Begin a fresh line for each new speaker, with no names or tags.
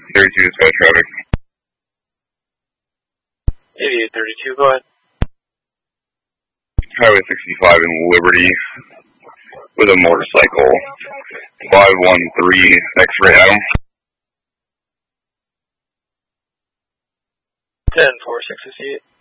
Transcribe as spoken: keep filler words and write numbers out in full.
thirty-two is bad traffic.
eighty-eight thirty-two, go ahead.
Highway sixty-five in Liberty with a motorcycle. five one three X-ray Adam.
ten four six eight.